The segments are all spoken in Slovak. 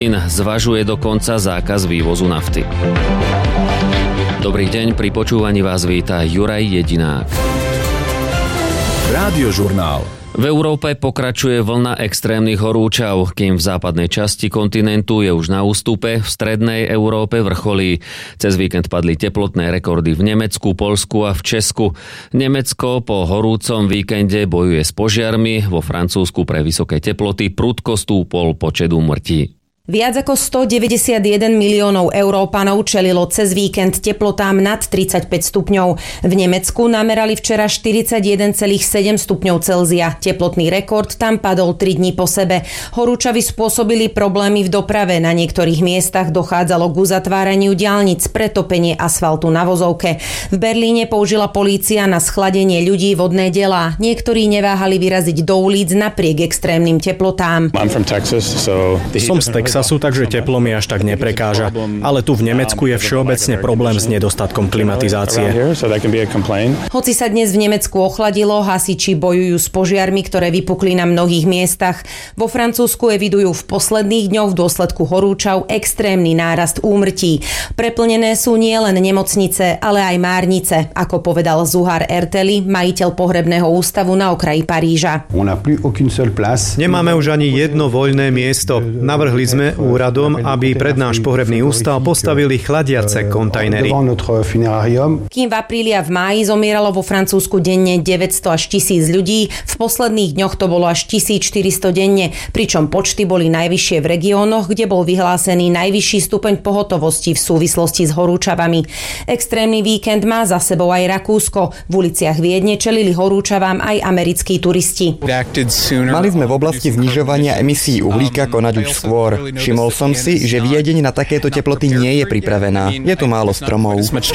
Zvažuje dokonca zákaz vývozu nafty. Dobrý deň, pri počúvaní vás víta Juraj Jedinák. Rádiožurnál. V Európe pokračuje vlna extrémnych horúčav, kým v západnej časti kontinentu je už na ústupe, v strednej Európe vrcholí. Cez víkend padli teplotné rekordy v Nemecku, Poľsku a v Česku. Nemecko po horúcom víkende bojuje s požiarmi, vo Francúzsku pre vysoké teploty prudko stúpol počet úmrtí. Viac ako 191 miliónov Európanov čelilo cez víkend teplotám nad 35 stupňov. V Nemecku namerali včera 41,7 stupňov Celzia. Teplotný rekord tam padol 3 dní po sebe. Horúčavy spôsobili problémy v doprave. Na niektorých miestach dochádzalo k uzatváraniu diaľnic, pretopenie asfaltu na vozovke. V Berlíne použila polícia na schladenie ľudí vodné delá. Niektorí neváhali vyraziť do ulic napriek extrémnym teplotám. Som z Texasu, takže teplo mi až tak neprekáža. Ale tu v Nemecku je všeobecne problém s nedostatkom klimatizácie. Hoci sa dnes v Nemecku ochladilo, hasiči bojujú s požiarmi, ktoré vypukli na mnohých miestach. Vo Francúzsku evidujú v posledných dňoch v dôsledku horúčav extrémny nárast úmrtí. Preplnené sú nielen nemocnice, ale aj márnice, ako povedal Zuhar Erteli, majiteľ pohrebného ústavu na okraji Paríža. Nemáme už ani jedno voľné miesto. Navrhli sme úradom, aby pred náš pohrebný ústav postavili chladiace kontajnery. Kým v apríli a v máji zomieralo vo Francúzsku denne 900 až 1000 ľudí, v posledných dňoch to bolo až 1400 denne, pričom počty boli najvyššie v regiónoch, kde bol vyhlásený najvyšší stupeň pohotovosti v súvislosti s horúčavami. Extrémny víkend má za sebou aj Rakúsko. V uliciach Viedne čelili horúčavám aj americkí turisti. Mali sme v oblasti znižovania emisí uhlíka konať už skôr. Všimol som si, že Viedeň na takéto teploty nie je pripravená. Je tu málo stromov.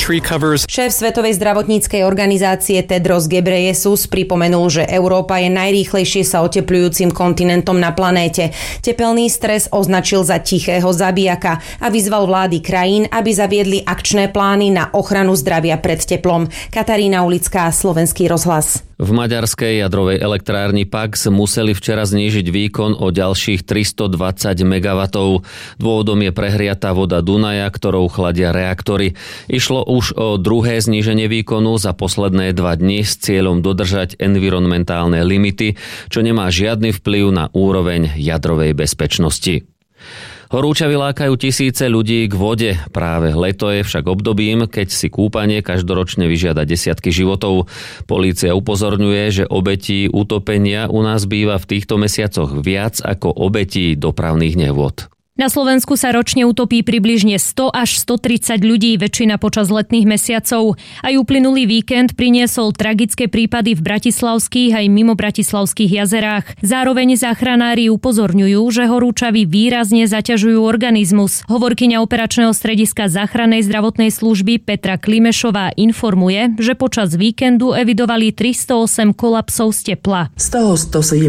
Šéf Svetovej zdravotníckej organizácie Tedros Ghebreyesus pripomenul, že Európa je najrýchlejšie sa otepľujúcim kontinentom na planéte. Tepelný stres označil za tichého zabijaka a vyzval vlády krajín, aby zaviedli akčné plány na ochranu zdravia pred teplom. Katarína Ulická, Slovenský rozhlas. V maďarskej jadrovej elektrárni Pax museli včera znížiť výkon o ďalších 320 MW. Dôvodom je prehriatá voda Dunaja, ktorou chladia reaktory. Išlo už o druhé zníženie výkonu za posledné 2 dni s cieľom dodržať environmentálne limity, čo nemá žiadny vplyv na úroveň jadrovej bezpečnosti. Horúčavy lákajú tisíce ľudí k vode. Práve leto je však obdobím, keď si kúpanie každoročne vyžiada desiatky životov. Polícia upozorňuje, že obetí utopenia u nás býva v týchto mesiacoch viac ako obetí dopravných nehôd. Na Slovensku sa ročne utopí približne 100 až 130 ľudí, väčšina počas letných mesiacov. Aj uplynulý víkend priniesol tragické prípady v bratislavských aj mimo bratislavských jazerách. Zároveň záchranári upozorňujú, že horúčavy výrazne zaťažujú organizmus. Hovorkyňa operačného strediska záchrannej zdravotnej služby Petra Klimešová informuje, že počas víkendu evidovali 308 kolapsov z tepla. Z toho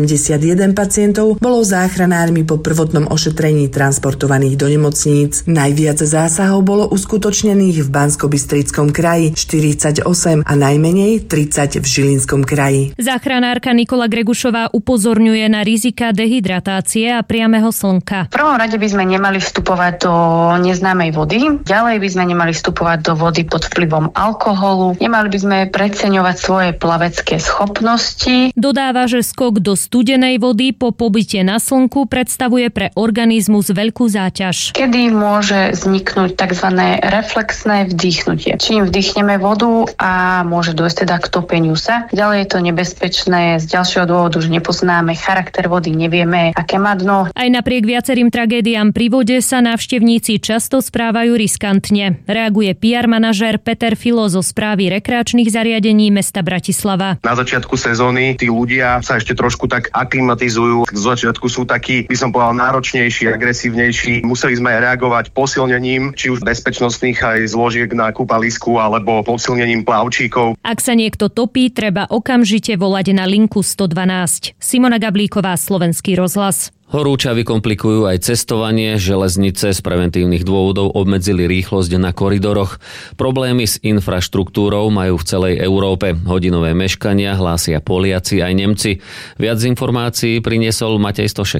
171 pacientov bolo záchranármi po prvotnom ošetrení transportovaných do nemocníc. Najviac zásahov bolo uskutočnených v Banskobystrickom kraji 48 a najmenej 30 v Žilinskom kraji. Záchranárka Nikola Gregušová upozorňuje na rizika dehydratácie a priameho slnka. V prvom rade by sme nemali vstupovať do neznámej vody, ďalej by sme nemali vstupovať do vody pod vplyvom alkoholu, nemali by sme preceňovať svoje plavecké schopnosti. Dodáva, že skok do studenej vody po pobyte na slnku predstavuje pre organizmus veľkú záťaž. Kedy môže vzniknúť tzv. Reflexné vdýchnutie. Čím vdýchneme vodu a môže dôjsť teda k topeniu sa. Ďalej je to nebezpečné z ďalšieho dôvodu, že nepoznáme charakter vody, nevieme, aké má dno. Aj napriek viacerým tragédiám pri vode sa návštevníci často správajú riskantne. Reaguje PR manažér Peter Filo zo správy rekreačných zariadení mesta Bratislava. Na začiatku sezóny tí ľudia sa ešte trošku tak aklimatizujú. Z začiatku sú takí, by som povedal, náročnejší, agresívnejší. Museli sme reagovať posilnením, či už bezpečnostných aj zložiek na kúpalisku, alebo posilnením plavčíkov. Ak sa niekto topí, treba okamžite volať na linku 112. Simona Gablíková, Slovenský rozhlas. Horúčavy komplikujú aj cestovanie, železnice z preventívnych dôvodov obmedzili rýchlosť na koridoroch. Problémy s infraštruktúrou majú v celej Európe. Hodinové meškania hlásia Poliaci aj Nemci. Viac informácií priniesol Matej Stošek.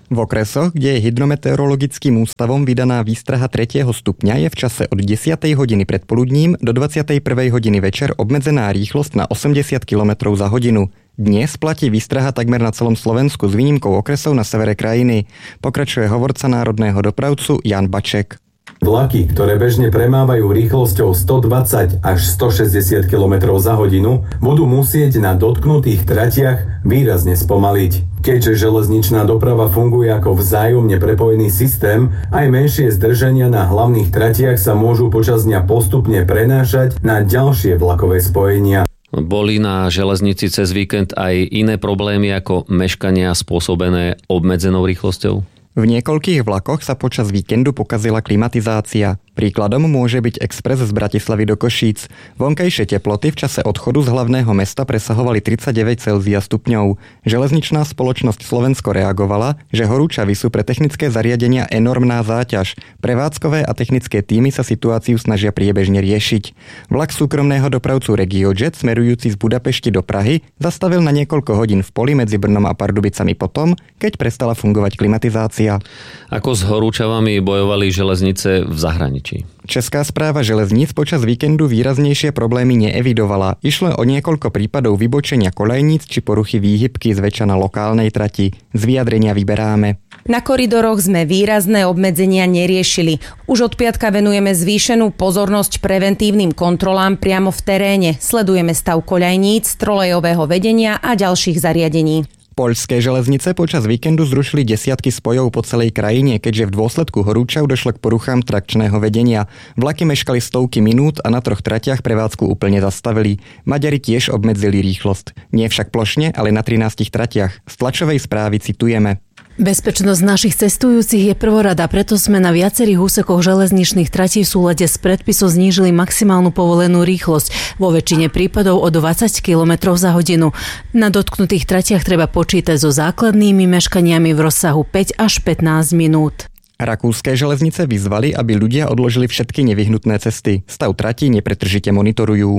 V okresoch, kde je hydrometeorologickým ústavom vydaná výstraha 3. stupňa, je v čase od 10. hodiny predpoludním do 21. hodiny večer obmedzená rýchlosť na 80 km za hodinu. Dnes platí výstraha takmer na celom Slovensku s výnimkou okresov na severe krajiny. Pokračuje hovorca národného dopravcu Jan Baček. Vlaky, ktoré bežne premávajú rýchlosťou 120 až 160 km za hodinu, budú musieť na dotknutých tratiach výrazne spomaliť. Keďže železničná doprava funguje ako vzájomne prepojený systém, aj menšie zdržania na hlavných tratiach sa môžu počas dňa postupne prenášať na ďalšie vlakové spojenia. Boli na železnici cez víkend aj iné problémy ako meškania spôsobené obmedzenou rýchlosťou? V niekoľkých vlakoch sa počas víkendu pokazila klimatizácia. Príkladom môže byť expres z Bratislavy do Košíc. Vonkajšie teploty v čase odchodu z hlavného mesta presahovali 39 Celzia stupňov. Železničná spoločnosť Slovensko reagovala, že horúčavy sú pre technické zariadenia enormná záťaž. Prevádzkové a technické tímy sa situáciu snažia priebežne riešiť. Vlak súkromného dopravcu RegioJet smerujúci z Budapešti do Prahy zastavil na niekoľko hodín v poli medzi Brnom a Pardubicami potom, keď prestala fungovať klimatizácia. Ako s horúčavami bojovali železnice v zahraničí? Česká správa železníc počas víkendu výraznejšie problémy neevidovala. Išlo o niekoľko prípadov vybočenia koľajníc či poruchy výhybky zväčša na lokálnej trati. Z vyjadrenia vyberáme. Na koridoroch sme výrazné obmedzenia neriešili. Už od piatka venujeme zvýšenú pozornosť preventívnym kontrolám priamo v teréne. Sledujeme stav koľajníc, trolejového vedenia a ďalších zariadení. Poľské železnice počas víkendu zrušili desiatky spojov po celej krajine, keďže v dôsledku horúčav došlo k poruchám trakčného vedenia. Vlaky meškali stovky minút a na 3 tratiach prevádzku úplne zastavili. Maďari tiež obmedzili rýchlosť. Nie však plošne, ale na 13 tratiach. Z tlačovej správy citujeme. Bezpečnosť našich cestujúcich je prvorada, preto sme na viacerých úsekoch železničných tratí v súlade s predpisom znížili maximálnu povolenú rýchlosť, vo väčšine prípadov o 20 km za hodinu. Na dotknutých tratiach treba počítať so základnými meškaniami v rozsahu 5 až 15 minút. Rakúske železnice vyzvali, aby ľudia odložili všetky nevyhnutné cesty. Stav tratí nepretržite monitorujú.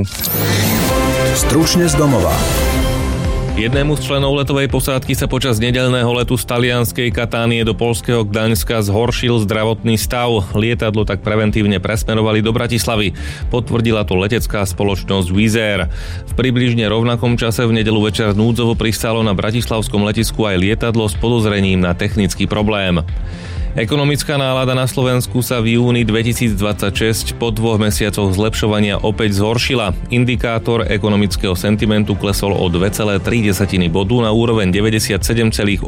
Stručne z domova. Jednému z členov letovej posádky sa počas nedeľného letu z talianskej Katánie do poľského Gdaňska zhoršil zdravotný stav. Lietadlo tak preventívne presmerovali do Bratislavy. Potvrdila to letecká spoločnosť Wizz Air. V približne rovnakom čase v nedeľu večer núdzovo pristálo na bratislavskom letisku aj lietadlo s podozrením na technický problém. Ekonomická nálada na Slovensku sa v júni 2026 po 2 mesiacoch zlepšovania opäť zhoršila. Indikátor ekonomického sentimentu klesol o 2,3 bodu na úroveň 97,8.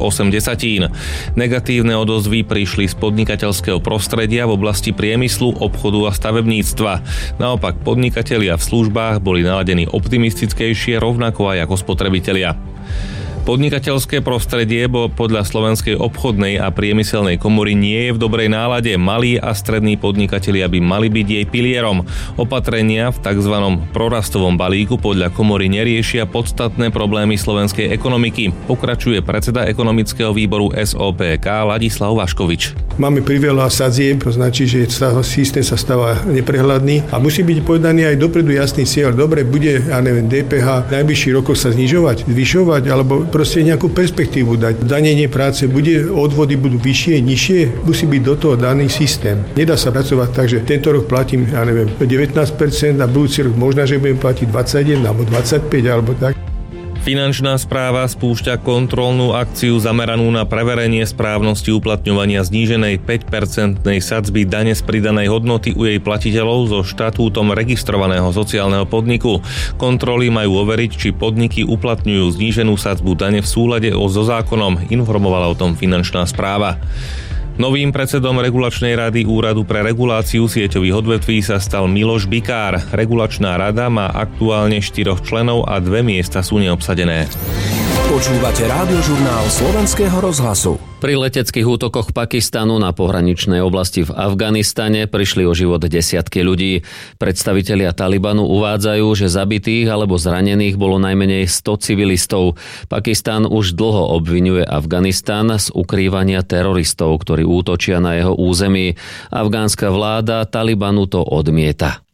Negatívne odozvy prišli z podnikateľského prostredia v oblasti priemyslu, obchodu a stavebníctva. Naopak podnikatelia v službách boli naladení optimistickejšie, rovnako aj ako spotrebitelia. Podnikateľské prostredie podľa Slovenskej obchodnej a priemyselnej komory nie je v dobrej nálade. Malí a strední podnikatelia by mali byť jej pilierom. Opatrenia v tzv. Prorastovom balíku podľa komory neriešia podstatné problémy slovenskej ekonomiky. Pokračuje predseda ekonomického výboru SOPK Ladislav Vaškovič. Máme priveľa sadzieb, to značí, že systém sa stáva neprehľadný a musí byť povedaný aj dopredu jasný cieľ. Dobre, bude, DPH v najbližších rokoch sa znižovať, zvyšovať, alebo proste nejakú perspektívu dať. Danenie práce bude, odvody budú vyššie, nižšie, musí byť do toho daný systém. Nedá sa pracovať tak, že tento rok platím, 19% a budúci rok možno, že budem platiť 21 alebo 25 alebo tak. Finančná správa spúšťa kontrolnú akciu zameranú na preverenie správnosti uplatňovania zníženej 5% sadzby dane z pridanej hodnoty u jej platiteľov so štatútom registrovaného sociálneho podniku. Kontroly majú overiť, či podniky uplatňujú zníženú sadzbu dane v súlade so zákonom, informovala o tom Finančná správa. Novým predsedom regulačnej rady Úradu pre reguláciu sieťových odvetví sa stal Miloš Bikár. Regulačná rada má aktuálne 4 členov a 2 miesta sú neobsadené. Počúvate Rádiožurnál Slovenského rozhlasu. Pri leteckých útokoch Pakistanu na pohraničnej oblasti v Afganistane prišli o život desiatky ľudí. Predstavitelia Talibanu uvádzajú, že zabitých alebo zranených bolo najmenej 100 civilistov. Pakistan už dlho obviňuje Afganistan z ukrývania teroristov, ktorí útočia na jeho území. Afgánska vláda Talibanu to odmieta.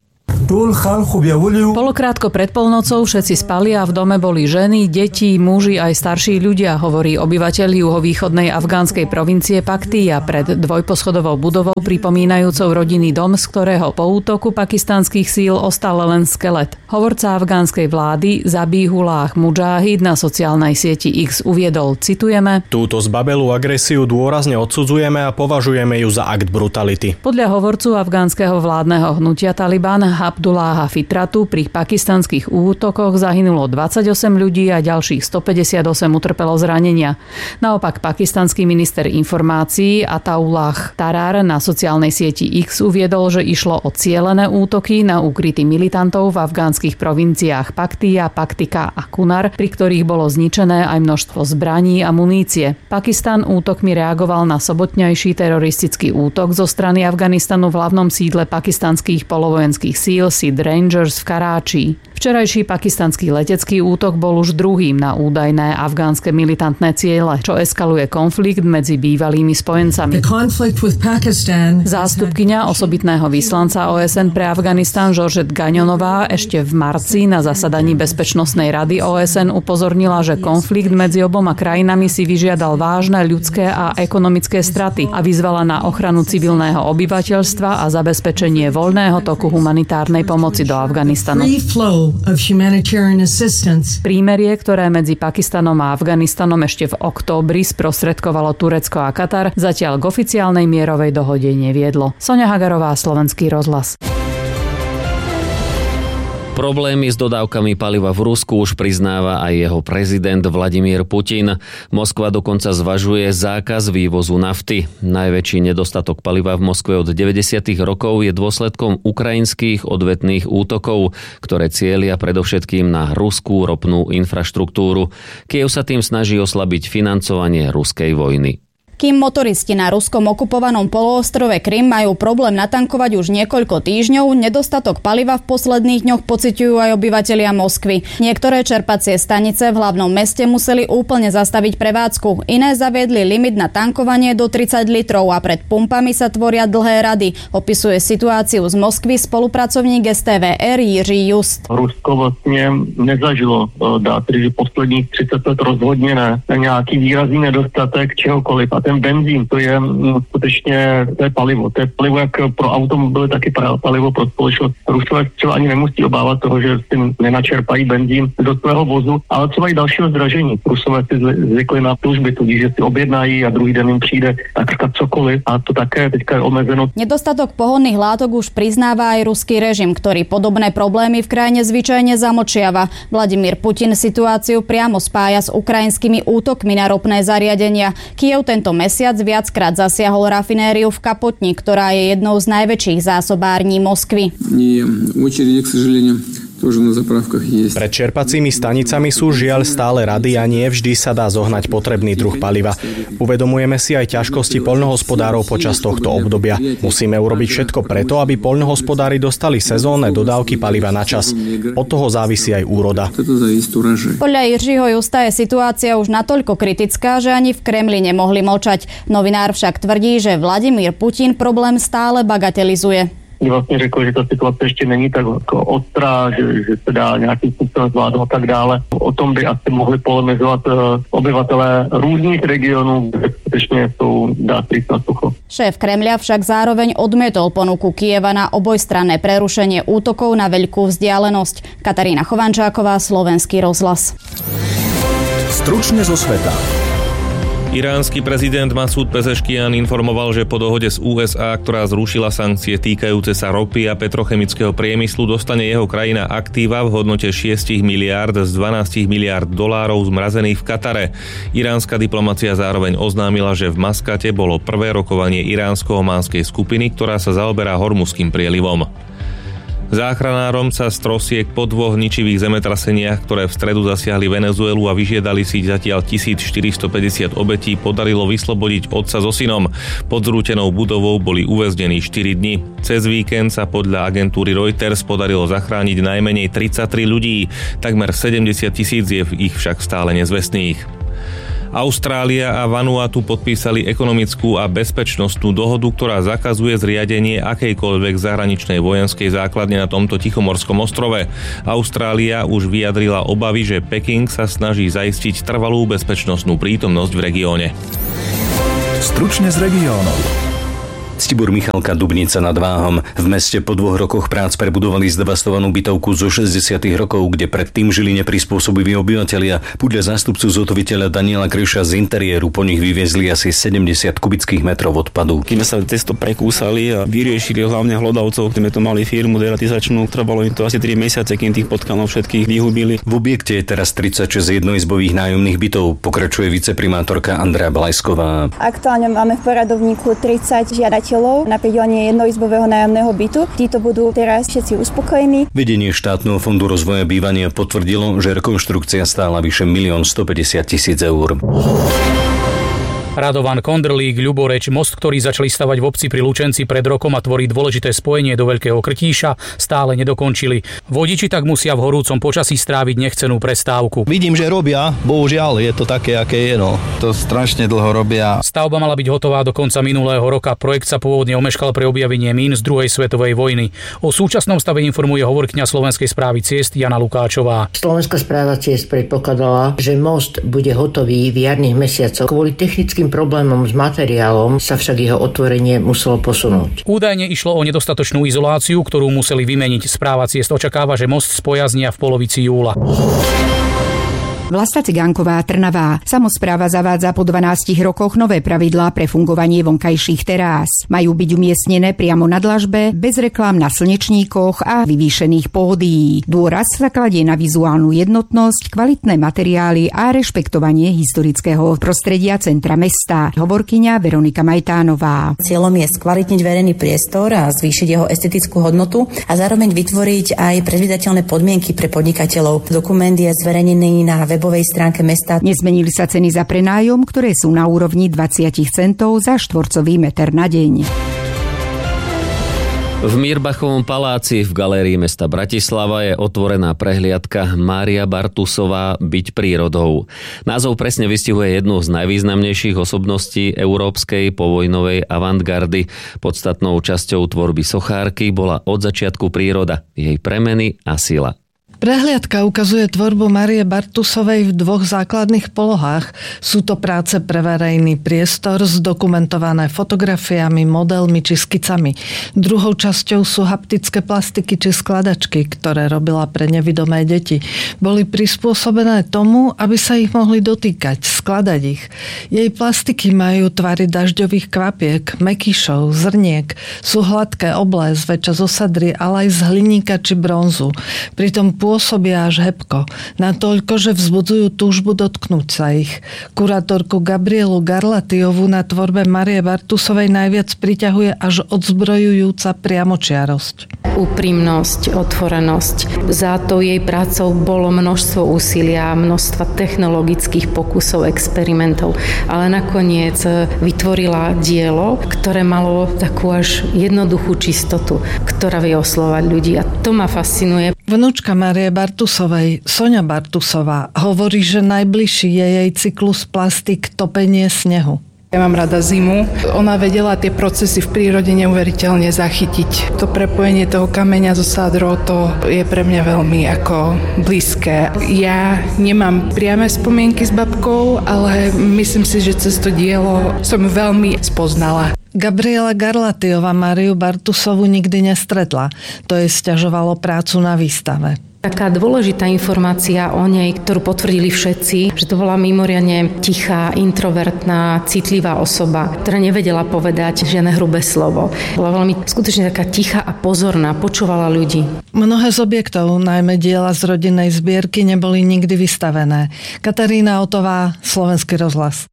Polokrátko pred polnocou všetci spali a v dome boli ženy, deti, muži aj starší ľudia, hovorí obyvateľ juhovýchodnej afgánskej provincie Paktia pred dvojposchodovou budovou pripomínajúcou rodinný dom, z ktorého po útoku pakistanských síl ostal len skelet. Hovorca afgánskej vlády Zabihullah Mudžahid na sociálnej sieti X uviedol, citujeme: Túto zbabelú agresiu dôrazne odsudzujeme a považujeme ju za akt brutality. Podľa hovorcu afgánskeho vládneho hnutia Taliban Abdulláha Fitratu pri pakistanských útokoch zahynulo 28 ľudí a ďalších 158 utrpelo zranenia. Naopak pakistanský minister informácií Ataullah Tarar na sociálnej sieti X uviedol, že išlo o cielené útoky na úkryty militantov v afgánskych provinciách Paktia, Paktika a Kunar, pri ktorých bolo zničené aj množstvo zbraní a munície. Pakistan útokmi reagoval na sobotňajší teroristický útok zo strany Afganistanu v hlavnom sídle pakistanských polovojenských síl Sid Rangers v Karáči. Včerajší pakistanský letecký útok bol už druhým na údajné afgánske militantné ciele, čo eskaluje konflikt medzi bývalými spojencami. Zástupkyňa osobitného vyslanca OSN pre Afganistan Georgette Gagnonová ešte v marci na zasadaní Bezpečnostnej rady OSN upozornila, že konflikt medzi oboma krajinami si vyžiadal vážne ľudské a ekonomické straty a vyzvala na ochranu civilného obyvateľstva a zabezpečenie voľného toku humanitárnej pomoci do Afganistanu. Prímerie, ktoré medzi Pakistanom a Afganistanom ešte v októbri sprostredkovalo Turecko a Katar, zatiaľ k oficiálnej mierovej dohode neviedlo. Soňa Hagarová, Slovenský rozhlas. Problémy s dodávkami paliva v Rusku už priznáva aj jeho prezident Vladimír Putin. Moskva dokonca zvažuje zákaz vývozu nafty. Najväčší nedostatok paliva v Moskve od 90. rokov je dôsledkom ukrajinských odvetných útokov, ktoré cielia predovšetkým na ruskú ropnú infraštruktúru. Kyjev sa tým snaží oslabiť financovanie ruskej vojny. Kým motoristi na ruskom okupovanom poloostrove Krym majú problém natankovať už niekoľko týždňov, nedostatok paliva v posledných dňoch pociťujú aj obyvatelia Moskvy. Niektoré čerpacie stanice v hlavnom meste museli úplne zastaviť prevádzku. Iné zaviedli limit na tankovanie do 30 litrov a pred pumpami sa tvoria dlhé rady. Opisuje situáciu z Moskvy spolupracovník STVR Jiří Just. Rusko vlastně nezažilo, dáte, že posledních 30 let rozhodně ne. Nějaký výrazný nedostatek čehokoliv. Ten benzín, to je skutečně to je palivo. To je palivo jak pro automobily, tak i palivo pro společnost. Rusové třeba ani nemusí obávat toho, že si nenačerpají benzín do svého vozu, ale třeba i dalšího zdražení. Rusové si zvykli na služby, tudíž, že si objednají a druhý den jim přijde takřka cokoliv a to také teďka je omezeno. Nedostatok pohonných látok už priznáva aj ruský režim, ktorý podobné problémy v krajine zvyčajne zamlčiava. Vladimír Putin situáciu priamo spája s ukrajinskými útokmi na ropné zariadenia. Kyjev tento mesiac viackrát zasiahol rafinériu v Kapotni, ktorá je jednou z najväčších zásobární Moskvy. Pred čerpacími stanicami sú žiaľ stále rady a nie vždy sa dá zohnať potrebný druh paliva. Uvedomujeme si aj ťažkosti poľnohospodárov počas tohto obdobia. Musíme urobiť všetko preto, aby poľnohospodári dostali sezónne dodávky paliva na čas. Od toho závisí aj úroda. Podľa Jiřího Justa je situácia už natoľko kritická, že ani v Kremli nemohli mlčať. Novinár však tvrdí, že Vladimír Putin problém stále bagatelizuje. Vlastně řekl, že ta situace ještě není tak ostrá, že se dá nějakým způsobem zvládnout a tak dále. O tom by asi mohli polemizovat obyvatelé různých regionů, kde skutečně jsou dátry na sucho. Šéf Kremľa však zároveň odmietol ponuku Kyjeva na obojstranné prerušenie útokov na veľkú vzdialenosť. Katarína Chovančáková, Slovenský rozhlas. Stručne zo sveta. Iránsky prezident Masúd Pezeškian informoval, že po dohode z USA, ktorá zrušila sankcie týkajúce sa ropy a petrochemického priemyslu, dostane jeho krajina aktíva v hodnote 6 miliárd z 12 miliárd dolárov zmrazených v Katare. Iránska diplomacia zároveň oznámila, že v Maskate bolo prvé rokovanie iránsko-ománskej skupiny, ktorá sa zaoberá Hormuzským prielivom. Záchranárom sa z trosiek po dvoch ničivých zemetraseniach, ktoré v stredu zasiahli Venezuelu a vyžiadali si zatiaľ 1450 obetí, podarilo vyslobodiť otca so synom. Pod zrútenou budovou boli uväznení 4 dni. Cez víkend sa podľa agentúry Reuters podarilo zachrániť najmenej 33 ľudí, takmer 70 000 je ich však stále nezvestných. Austrália a Vanuatu podpísali ekonomickú a bezpečnostnú dohodu, ktorá zakazuje zriadenie akejkoľvek zahraničnej vojenskej základne na tomto tichomorskom ostrove. Austrália už vyjadrila obavy, že Peking sa snaží zaistiť trvalú bezpečnostnú prítomnosť v regióne. Stručne z regiónov. Ctibor Michalka, Dubnica nad Váhom. V meste po 2 rokoch prác prebudovali zdevastovanú bytovku zo 60. rokov, kde predtým žili neprispôsobiví obyvatelia. Podľa zástupcu zhotoviteľa Daniela Kryša z interiéru po nich vyviezli asi 70 kubických metrov odpadu. Kým sa cesto prekúsali a vyriešili hlavne hlodavcov, ktoré to mali firmu deratizačnú, trvalo im to asi 3 mesiace, kým tých potkanov všetkých vyhubili. V objekte je teraz 36 jednoizbových nájomných bytov, pokračuje viceprimátorka Andrea Blajsková. Aktuálne máme v poradovníku 30 žiadateľov na pridelenie jednoizbového nájomného bytu. Títo budú teraz všetci uspokojení. Vedenie štátneho fondu rozvoja bývania potvrdilo, že rekonštrukcia stála vyše 1 150 000 eur. Radovan, Kondrlík, Ľuboreč, most, ktorý začali stavať v obci pri Lučenci pred rokom a tvorí dôležité spojenie do Veľkého Krtíša, stále nedokončili. Vodiči tak musia v horúcom počasí stráviť nechcenú prestávku. Vidím, že robia, bohužiaľ, je to také, aké je, no. To strašne dlho robia. Stavba mala byť hotová do konca minulého roka. Projekt sa pôvodne omeškal pre objavenie mín z druhej svetovej vojny. O súčasnom stave informuje hovorkyňa Slovenskej správy ciest Jana Lukáčová. Slovenská správa ciest predpokladala, že most bude hotový v jarných mesiacoch. Kvôli technickým problémom s materiálom sa však jeho otvorenie muselo posunúť. Údajne išlo o nedostatočnú izoláciu, ktorú museli vymeniť. Správa ciest očakáva, že most spojaznia v polovici júla. Vlasta Cigánková, Trnavá. Samospráva zavádza po 12 rokoch nové pravidlá pre fungovanie vonkajších terás. Majú byť umiestnené priamo na dlažbe, bez reklám na slnečníkoch a vyvýšených pódií. Dôraz sa kladie na vizuálnu jednotnosť, kvalitné materiály a rešpektovanie historického prostredia centra mesta. Hovorkyňa Veronika Majtánová. Cieľom je skvalitniť verejný priestor a zvýšiť jeho estetickú hodnotu a zároveň vytvoriť aj predvídateľné podmienky pre podnikateľov. Dokument je zverejnený na webovej stránke mesta. Nezmenili sa ceny za prenájom, ktoré sú na úrovni 20 centov za štvorcový meter na deň. V Mírbachovom paláci v galérii mesta Bratislava je otvorená prehliadka Mária Bartusová Byť prírodou. Názov presne vystihuje jednu z najvýznamnejších osobností európskej povojnovej avantgardy. Podstatnou časťou tvorby sochárky bola od začiatku príroda, jej premeny a sila. Prehliadka ukazuje tvorbu Márie Bartusovej v 2 základných polohách. Sú to práce pre verejný priestor, zdokumentované fotografiami, modelmi či skicami. Druhou časťou sú haptické plastiky či skladačky, ktoré robila pre nevidomé deti. Boli prispôsobené tomu, aby sa ich mohli dotýkať, skladať ich. Jej plastiky majú tvary dažďových kvapiek, mäkýšov, zrniek. Sú hladké, oblé, zväčša z osadry, ale aj z hliníka či bronzu. Pritom pôsobia až hebko. Natoľko, že vzbudzujú túžbu dotknúť sa ich. Kurátorku Gabrielu Garlatiovú na tvorbe Márie Bartusovej najviac priťahuje až odzbrojujúca priamočiarosť. Úprimnosť, otvorenosť. Za to jej prácou bolo množstvo úsilia, množstva technologických pokusov, experimentov, ale nakoniec vytvorila dielo, ktoré malo takú až jednoduchú čistotu, ktorá vie oslovať ľudí. A to ma fascinuje. Vnúčka Márie Bartusovej, Soňa Bartusová, hovorí, že najbližší je jej cyklus Plastik topenie snehu. Ja mám rada zimu. Ona vedela tie procesy v prírode neuveriteľne zachytiť. To prepojenie toho kameňa so sádrou, to je pre mňa veľmi ako blízke. Ja nemám priame spomienky s babkou, ale myslím si, že cez to dielo som ju veľmi spoznala. Gabriela Garlatiová Máriu Bartusovu nikdy nestretla. To jej sťažovalo prácu na výstave. Taká dôležitá informácia o nej, ktorú potvrdili všetci, že to bola mimoriadne tichá, introvertná, citlivá osoba, ktorá nevedela povedať žiadne hrubé slovo. Bola veľmi skutočne taká tichá a pozorná, počúvala ľudí. Mnohé z objektov, najmä diela z rodinnej zbierky, neboli nikdy vystavené. Katarína Otová, Slovenský rozhlas.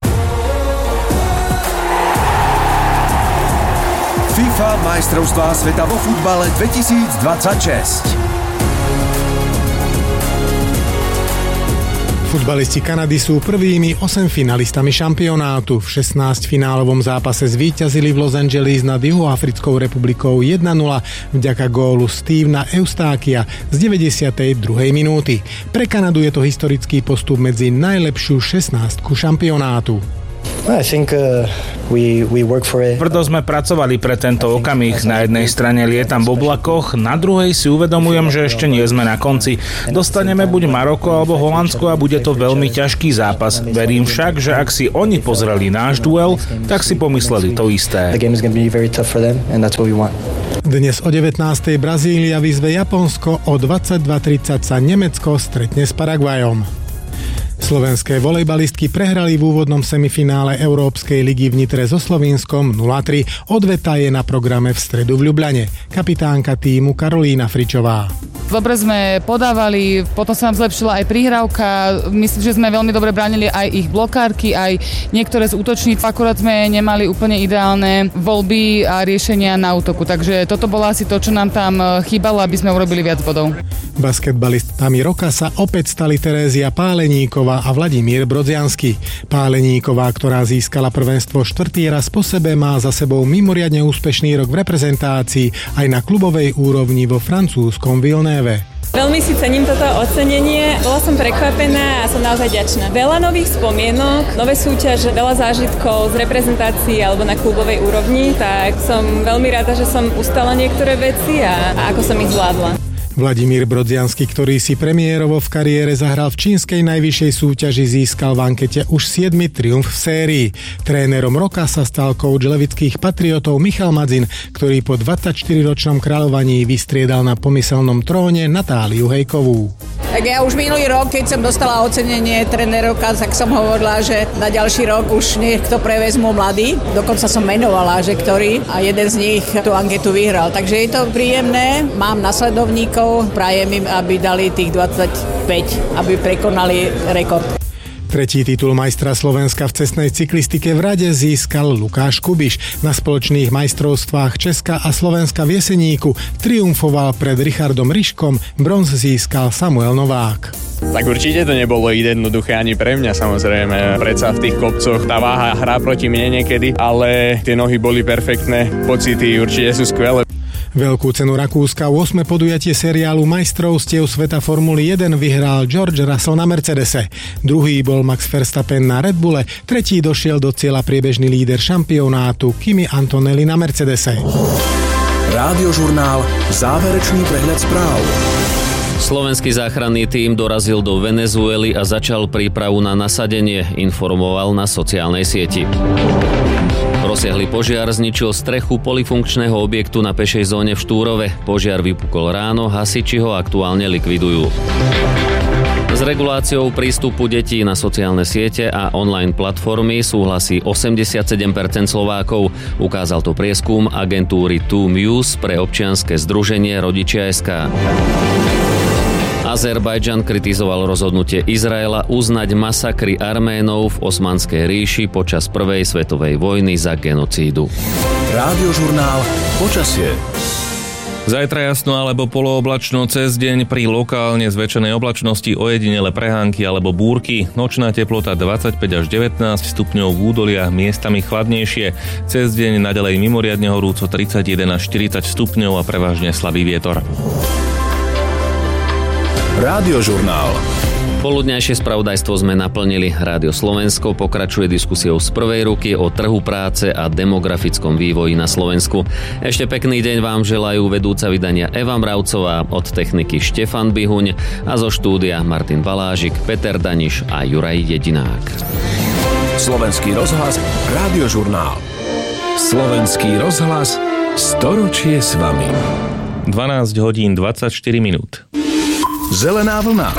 FIFA majstrovstvá sveta vo futbale 2026. Futbalisti Kanady sú prvými 8 finalistami šampionátu. V 16-finálovom zápase zvíťazili v Los Angeles nad Juhoafrickou republikou 1-0 vďaka gólu Stevena Eustákia z 92. minúty. Pre Kanadu je to historický postup medzi najlepšiu 16 šampionátu. Tvrdo sme pracovali pre tento okamih. Na jednej strane lietam v oblakoch, na druhej si uvedomujem, že ešte nie sme na konci. Dostaneme buď Maroko alebo Holandsko a bude to veľmi ťažký zápas. Verím však, že ak si oni pozreli náš duel, tak si pomysleli to isté. Dnes o 19. Brazília vyzve Japonsko, o 22:30 sa Nemecko stretne s Paraguajom. Slovenské volejbalistky prehrali v úvodnom semifinále Európskej ligy v Nitre so Slovinskom 0-3. Odveta je na programe v stredu v Ľubľane. Kapitánka tímu Karolína Fričová. Dobre sme podávali, potom sa nám zlepšila aj prihrávka. Myslím, že sme veľmi dobre bránili aj ich blokárky, aj niektoré z útočníc. Akurát sme nemali úplne ideálne voľby a riešenia na útoku. Takže toto bolo asi to, čo nám tam chýbalo, aby sme urobili viac bodov. Basketbalistami roka sa opäť stali Terézia Páleníková a Vladimír Brodziansky. Páleníková, ktorá získala prvenstvo 4. raz po sebe, má za sebou mimoriadne úspešný rok v reprezentácii aj na klubovej úrovni vo francúzskom Vilnéve. Veľmi si cením toto ocenenie. Bola som prekvapená a som naozaj vďačná. Veľa nových spomienok, nové súťaže, veľa zážitkov z reprezentácií alebo na klubovej úrovni, tak som veľmi rada, že som ustala niektoré veci a ako som ich zvládla. Vladimír Brodziansky, ktorý si premiérovo v kariére zahral v čínskej najvyššej súťaži, získal v ankete už 7. triumf v sérii. Trénerom roka sa stal kouč levických Patriotov Michal Madzin, ktorý po 24-ročnom kráľovaní vystriedal na pomyselnom tróne Natáliu Hejkovú. Tak ja už minulý rok, keď som dostala ocenenie tréner roka, tak som hovorila, že na ďalší rok už niekto prevezmú mladý. Dokonca som menovala, že ktorý, a jeden z nich tú anketu vyhral. Takže je to príjemné, mám nasledovníkov, prajem im, aby dali tých 25, aby prekonali rekord. Tretí titul majstra Slovenska v cestnej cyklistike v rade získal Lukáš Kubiš. Na spoločných majstrovstvách Česka a Slovenska v Jeseníku triumfoval pred Richardom Ryškom, bronz získal Samuel Novák. Tak určite to nebolo jednoduché ani pre mňa, samozrejme. Predsa v tých kopcoch tá váha hrá proti mne niekedy, ale tie nohy boli perfektné, pocity určite sú skvelé. Veľkú cenu Rakúska, 8. podujatie seriálu majstrovstiev sveta Formuly 1 vyhral George Russell na Mercedese. Druhý bol Max Verstappen na Red Bulle, tretí došiel do cieľa priebežný líder šampionátu Kimi Antonelli na Mercedese. Rádiožurnál, záverečný prehľad správ. Slovenský záchranný tím dorazil do Venezuely a začal prípravu na nasadenie, informoval na sociálnej sieti. Rozsiahly požiar zničil strechu polifunkčného objektu na pešej zóne v Štúrove. Požiar vypukol ráno, hasiči ho aktuálne likvidujú. S reguláciou prístupu detí na sociálne siete a online platformy súhlasí 87% Slovákov. Ukázal to prieskum agentúry 2Muse pre občianske združenie Rodičia.sk. Azerbajdžan kritizoval rozhodnutie Izraela uznať masakry Arménov v Osmanskej ríši počas prvej svetovej vojny za genocídu. Rádiožurnál počasie. Zajtra jasno alebo polooblačno, cez deň pri lokálne zväčšenej oblačnosti ojedinele prehánky alebo búrky. Nočná teplota 25 až 19 stupňov v údoliach, miestami chladnejšie. Cez deň naďalej mimoriadne horúco 31 až 40 stupňov a prevažne slabý vietor. Rádiožurnál. Poludňajšie spravodajstvo sme naplnili. Rádio Slovensko pokračuje diskusiou z prvej ruky o trhu práce a demografickom vývoji na Slovensku. Ešte pekný deň vám želajú vedúca vydania Eva Mravcová, od techniky Štefan Bihuň a zo štúdia Martin Balážik, Peter Daniš a Juraj Jedinák. Slovenský rozhlas, Rádiožurnál. Slovenský rozhlas, storočie s vami. 12 hodín 24 minút. Zelená vlna.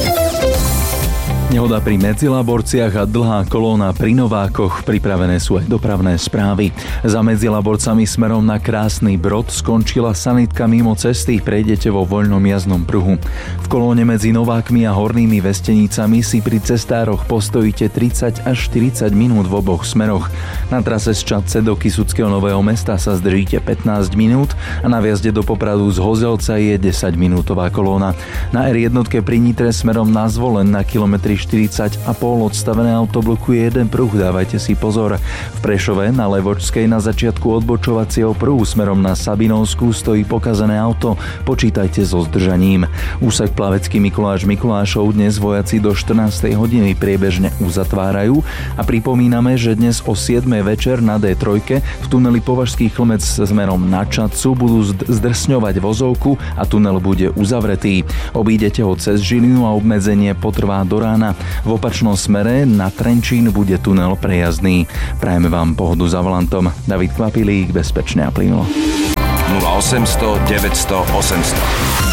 Nehoda pri Medzilaborciach a dlhá kolóna pri Novákoch. Pripravené sú aj dopravné správy. Za Medzilaborcami smerom na Krásny Brod skončila sanitka mimo cesty. Prejdete vo voľnom jazdnom pruhu. V kolóne medzi Novákmi a Hornými Vestenicami si pri cestároch postojíte 30 až 40 minút v oboch smeroch. Na trase z Čadce do Kysuckého Nového Mesta sa zdržíte 15 minút a na vjazde do Popradu z Hozelca je 10-minútová kolóna. Na R1 pri Nitre smerom na Zvolen na kilometri D40,5 odstavené auto blokuje jeden pruh, dávajte si pozor. V Prešove na Levočskej na začiatku odbočovacieho pruhu smerom na Sabinovskú stojí pokazené auto, počítajte so zdržaním. Úsek Plavecký Mikulášov dnes vojaci do 14. hodiny priebežne uzatvárajú a pripomíname, že dnes o 7. večer na D3 v tuneli Považský Chlmec smerom na Čadcu budú zdrsňovať vozovku a tunel bude uzavretý. Obídete ho cez Žilinu a obmedzenie potrvá do rána. V opačnom smere na Trenčín bude tunel prejazdný. Prajeme vám pohodu za volantom. David Kvapilík, bezpečne a plynulo. 0800 900 800.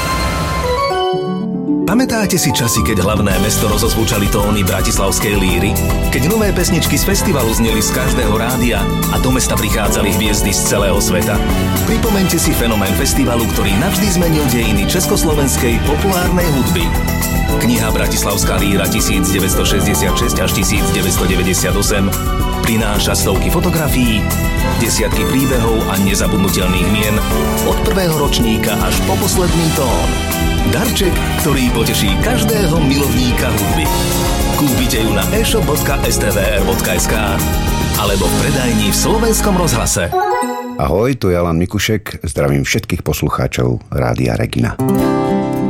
Pamätáte si časy, keď hlavné mesto rozozvučali tóny bratislavskej líry? Keď nové pesničky z festivalu zneli z každého rádia a do mesta prichádzali hviezdy z celého sveta? Pripomeňte si fenomén festivalu, ktorý navždy zmenil dejiny československej populárnej hudby. Kniha Bratislavská líra 1966 až 1998 prináša stovky fotografií, desiatky príbehov a nezabudnutelných mien od prvého ročníka až po posledný tón. Darček, ktorý poteší každého milovníka hudby. Kúpite ju na e-shop.stvr.sk alebo v predajni v Slovenskom rozhlase. Ahoj, tu je Alan Mikušek, zdravím všetkých poslucháčov Rádia Regina.